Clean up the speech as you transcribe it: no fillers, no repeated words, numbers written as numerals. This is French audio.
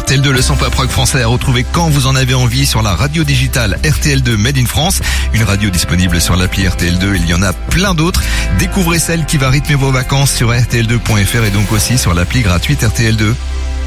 RTL2, le son pop rock français à retrouver quand vous en avez envie sur la radio digitale RTL2 Made in France. Une radio disponible sur l'appli RTL2. Il y en a plein d'autres. Découvrez celle qui va rythmer vos vacances sur RTL2.fr et donc aussi sur l'appli gratuite RTL2.